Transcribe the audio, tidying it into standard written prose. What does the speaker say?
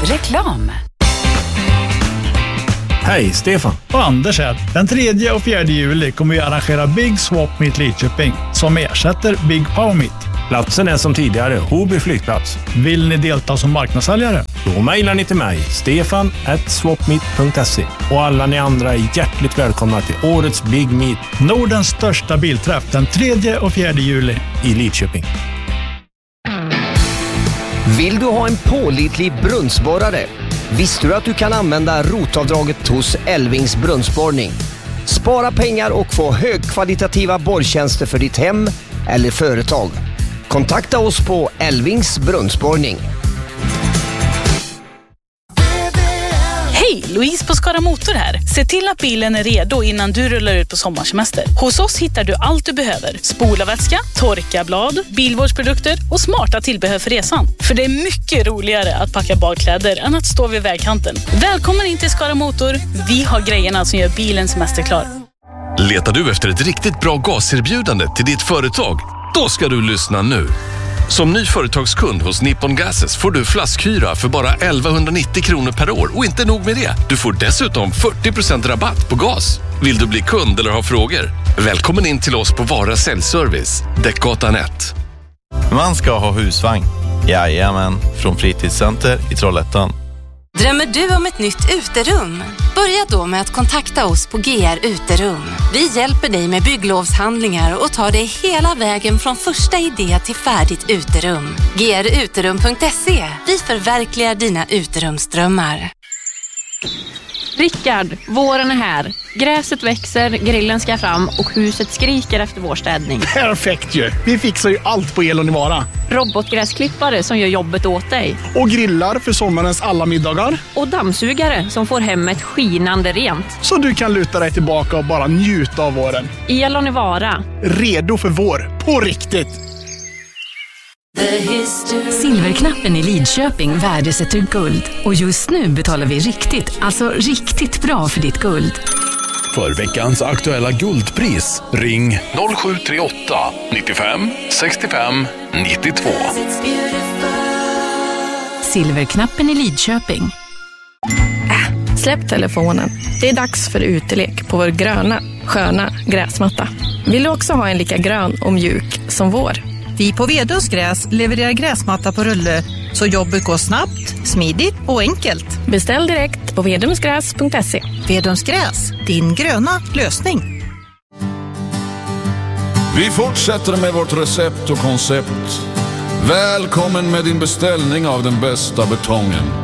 Reklam. Hej, Stefan. Och Anders här. Den 3 och 4 juli kommer vi arrangera Big Swap Meet Lidköping som ersätter Big Power Meet. Platsen är som tidigare, Hoby flygplats. Vill ni delta som marknadssäljare? Då mejlar ni till mig, stefan@swapmeet.se. Och alla ni andra är hjärtligt välkomna till årets Big Meet. Nordens största bilträff den 3 och 4 juli i Lidköping. Vill du ha en pålitlig brunnsborrare? Visste du att du kan använda rotavdraget hos Elvings brunnsborrning? Spara pengar och få högkvalitativa borrtjänster för ditt hem eller företag. Kontakta oss på Elvings brunnsborrning. Hej, Louise på Skara Motor här. Se till att bilen är redo innan du rullar ut på sommarsemester. Hos oss hittar du allt du behöver. Spolarvätska, torkarblad, bilvårdsprodukter och smarta tillbehör för resan. För det är mycket roligare att packa badkläder än att stå vid vägkanten. Välkommen in till Skara Motor. Vi har grejerna som gör bilen semesterklar. Letar du efter ett riktigt bra gaserbjudande till ditt företag? Då ska du lyssna nu. Som ny företagskund hos Nippon Gases får du flaskhyra för bara 1190 kronor per år. Och inte nog med det, du får dessutom 40% rabatt på gas. Vill du bli kund eller ha frågor? Välkommen in till oss på Vara Säljservice, Däckgatan 1. Man ska ha husvagn. Jajamän, från Fritidscenter i Trollhättan. Drömmer du om ett nytt uterum? Börja då med att kontakta oss på GR Uterum. Vi hjälper dig med bygglovshandlingar och tar dig hela vägen från första idé till färdigt uterum. gruterum.se. Vi förverkligar dina uterumsdrömmar. Rickard, våren är här. Gräset växer, grillen ska fram och huset skriker efter vårstädning. Perfekt ju! Vi fixar ju allt på Elonivara. Robotgräsklippare som gör jobbet åt dig. Och grillar för sommarens alla middagar. Och dammsugare som får hemmet skinande rent. Så du kan luta dig tillbaka och bara njuta av våren. Elonivara. Redo för vår, på riktigt! Silverknappen i Lidköping värdesätter guld. Och just nu betalar vi riktigt bra för ditt guld. För veckans aktuella guldpris, ring 0738 95 65 92. Silverknappen i Lidköping. Släpp telefonen. Det är dags för utelek på vår gröna, sköna gräsmatta. Vill du också ha en lika grön och mjuk som vår? Vi på Vedums gräs levererar gräsmatta på rulle så jobbet går snabbt, smidigt och enkelt. Beställ direkt på vedomsgräs.se. Vedums gräs, din gröna lösning. Vi fortsätter med vårt recept och koncept. Välkommen med din beställning av den bästa betongen.